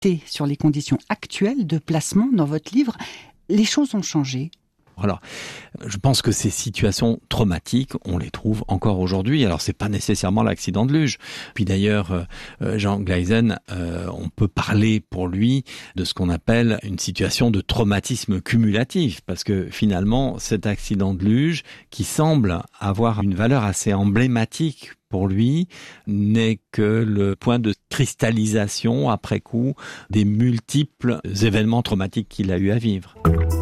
enquêté sur les conditions actuelles de placement dans votre livre. Les choses ont changé. Alors, je pense que ces situations traumatiques, on les trouve encore aujourd'hui. Alors, c'est pas nécessairement l'accident de luge. Puis d'ailleurs, Jean Gleisen, on peut parler pour lui de ce qu'on appelle une situation de traumatisme cumulatif, parce que finalement, cet accident de luge, qui semble avoir une valeur assez emblématique pour lui, n'est que le point de cristallisation après coup des multiples événements traumatiques qu'il a eu à vivre.